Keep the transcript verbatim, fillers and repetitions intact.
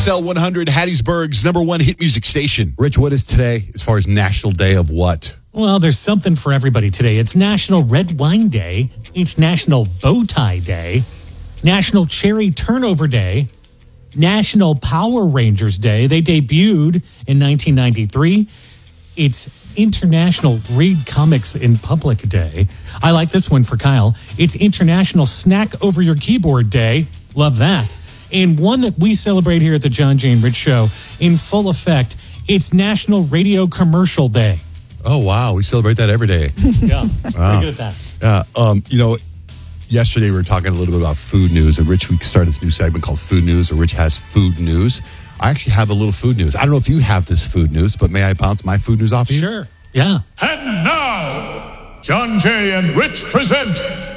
S L one hundred, Hattiesburg's number one hit music station. Rich, what is today as far as National Day of what? Well, there's something for everybody today. It's National Red Wine Day. It's National Bow Tie Day. National Cherry Turnover Day. National Power Rangers Day. They debuted in nineteen ninety-three. It's International Read Comics in Public Day. I like this one for Kyle. It's International Snack Over Your Keyboard Day. Love that. And one that we celebrate here at the John Jane Rich Show in full effect, it's National Radio Commercial Day. Oh, wow. We celebrate that every day. Yeah. Wow. Good at that. Uh, um, you know, yesterday we were talking a little bit about food news. And Rich, we started this new segment called Food News, or Rich has food news. I actually have a little food news. I don't know if you have this food news, but may I bounce my food news off of you? Sure. Yeah. And now, John Jay and Rich present